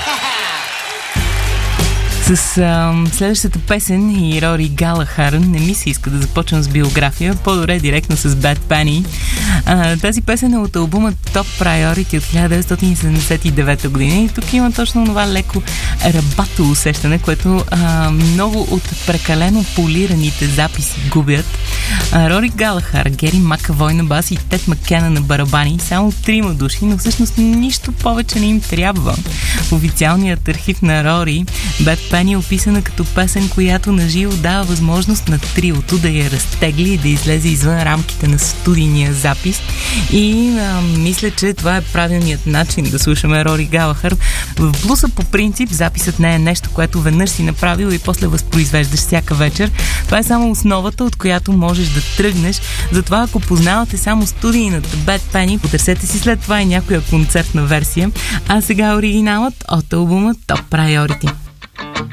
С следващата песен и Рори Галахар не ми се иска да започвам с биография, по-добре директно с Bad Penny. Тази песен е от албума Top Priority от 1979 година и тук има точно това леко рабато усещане, което много от прекалено полираните записи губят. Рори Галахар, Гери Макавой на бас и Тед Маккена на барабани, само 3 души, но всъщност нищо повече не им трябва. В официалният архив на Рори, Bad Penny е описана като песен, която наживо дава възможност на триото да я разтегли и да излезе извън рамките на студийния запис. И мисля, че това е правилният начин да слушаме Рори Галахар. В блуса по принцип записът не е нещо, което веднъж си направил и после възпроизвеждаш всяка вечер. Това е само основата, от която можеш да тръгнеш. Затова, ако познавате само студийната Bad Penny, потърсете си след това и някоя концертна версия. А сега оригиналът от албума Top Priority.